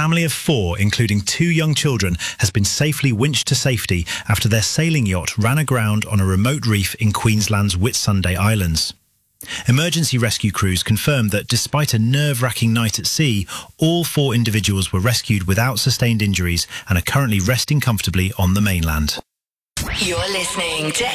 family of 4, including 2 young children, has been safely winched to safety after their sailing yacht ran aground on a remote reef in Queensland's Whitsunday Islands. Emergency rescue crews confirmed that despite a nerve-wracking night at sea, all 4 individuals were rescued without sustained injuries and are currently resting comfortably on the mainland. You're listening to